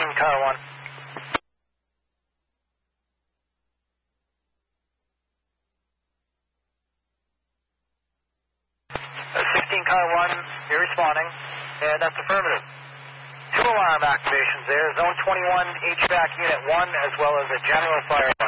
Car 1. 16 Car 1, you're responding, and that's affirmative. 2 alarm activations there, Zone 21 HVAC Unit 1, as well as a general fire alarm.